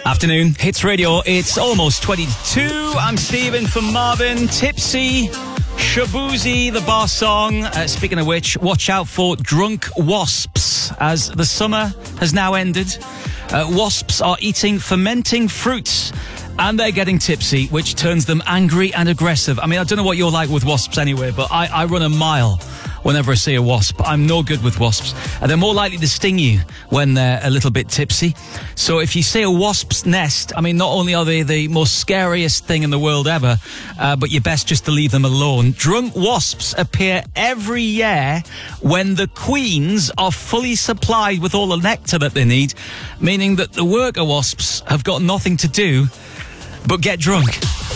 Afternoon, Hits Radio. It's almost 22. I'm Stephen from Marvin. Tipsy, Shaboozey, the bar song. Speaking of which, watch out for drunk wasps as the summer has now ended. Wasps are eating fermenting fruits and they're getting tipsy, which turns them angry and aggressive. I mean, I don't know what you're like with wasps anyway, but I run a mile whenever I see a wasp. I'm no good with wasps. And they're more likely to sting you when they're a little bit tipsy. So if you see a wasp's nest, I mean, not only are they the most scariest thing in the world ever, but you're best just to leave them alone. Drunk wasps appear every year when the queens are fully supplied with all the nectar that they need, meaning that the worker wasps have got nothing to do but get drunk.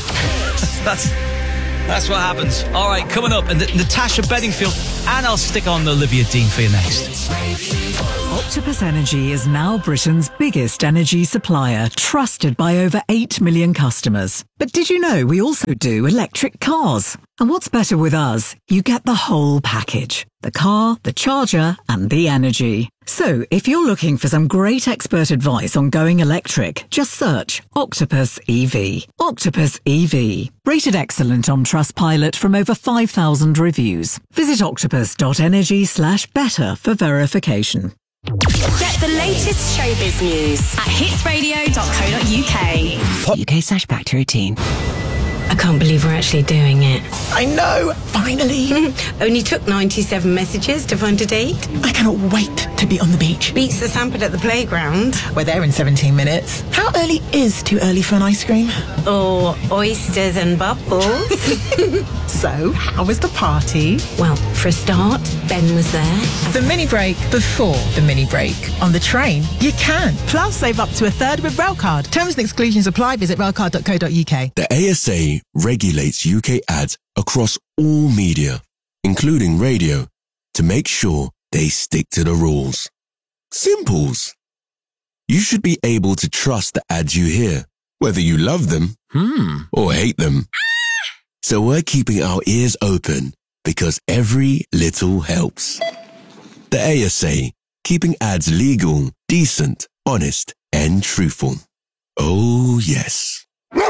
That's what happens. All right, coming up, and Natasha Bedingfield, and I'll stick on Olivia Dean for you next. Octopus Energy is now Britain's biggest energy supplier, trusted by over 8 million customers. But did you know we also do electric cars? And what's better with us? You get the whole package. The car, the charger, and the energy. So, if you're looking for some great expert advice on going electric, just search Octopus EV. Octopus EV. Rated excellent on Trustpilot from over 5,000 reviews. Visit octopus.energy/better for verification. Get the latest showbiz news at hitsradio.co.uk. UK/back to routine. I can't believe we're actually doing it. I know, finally. Only took 97 messages to find a date. I cannot wait to be on the beach. Beats the Sanford at the playground. We're there in 17 minutes. How early is too early for an ice cream? Or oysters and bubbles. So, how was the party? Well, for a start, Ben was there. The mini break before the mini break. On the train, you can. Plus, save up to a third with Railcard. Terms and exclusions apply. Visit railcard.co.uk. The ASA regulates UK ads across all media, including radio, to make sure they stick to the rules. Simples. You should be able to trust the ads you hear, whether you love them or hate them. So we're keeping our ears open because every little helps. The ASA, keeping ads legal, decent, honest, and truthful. Oh, yes.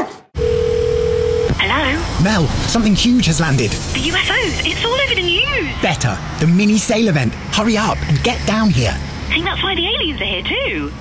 Hello? Mel, something huge has landed. The UFOs, it's all over the news. Better, the mini sail event. Hurry up and get down here. I think that's why the aliens are here too.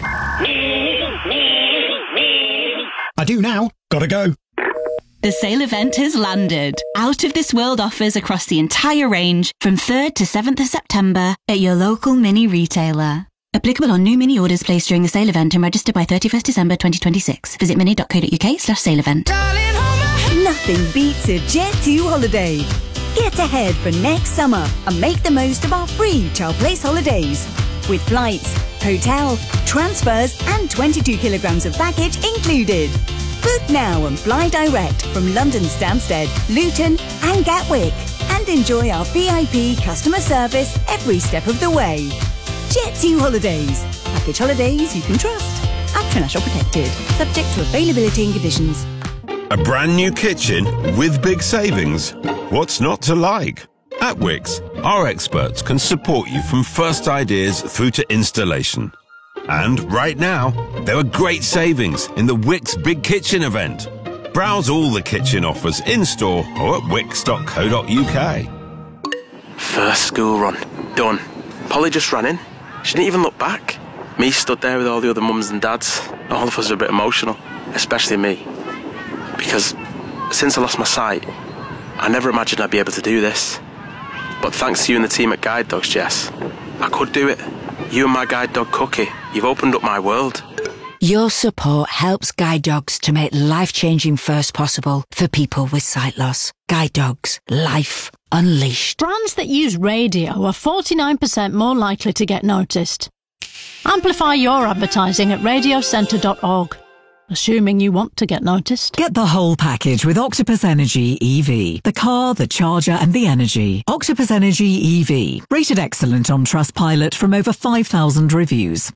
I do now. Gotta go. The sale event has landed. Out of this world offers across the entire range from 3rd to 7th of September at your local mini retailer. Applicable on new mini orders placed during the sale event and registered by 31st December 2026. Visit mini.co.uk/sale event. Nothing beats a Jet2 holiday. Get ahead for next summer and make the most of our free Child Place holidays. With flights, hotel, transfers and 22 kilograms of baggage included. Book now and fly direct from London Stansted, Luton and Gatwick. And enjoy our VIP customer service every step of the way. Jet2 Holidays. Package holidays you can trust. At National Protected. Subject to availability and conditions. A brand new kitchen with big savings. What's not to like? At Wix, our experts can support you from first ideas through to installation. And right now, there are great savings in the Wix Big Kitchen event. Browse all the kitchen offers in-store or at wix.co.uk. First school run. Done. Polly just ran in. She didn't even look back. Me stood there with all the other mums and dads. All of us are a bit emotional, especially me. Because since I lost my sight, I never imagined I'd be able to do this. But thanks to you and the team at Guide Dogs, Jess, I could do it. You and my guide dog, Cookie, you've opened up my world. Your support helps Guide Dogs to make life-changing first possible for people with sight loss. Guide Dogs. Life unleashed. Brands that use radio are 49% more likely to get noticed. Amplify your advertising at radiocentre.org. Assuming you want to get noticed. Get the whole package with Octopus Energy EV. The car, the charger and the energy. Octopus Energy EV. Rated excellent on Trustpilot from over 5,000 reviews.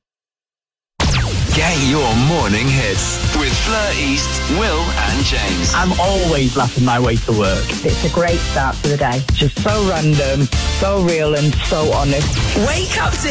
Get your morning hits with Fleur East, Will and James. I'm always laughing my way to work. It's a great start to the day. Just so random, so real and so honest. Wake up to